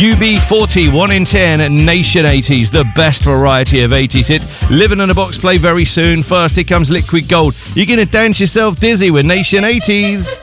UB40, 1 in 10, Nation 80s, the best variety of 80s hits. Living in a Box play very soon. First, here comes Liquid Gold. You're going to dance yourself dizzy with Nation 80s.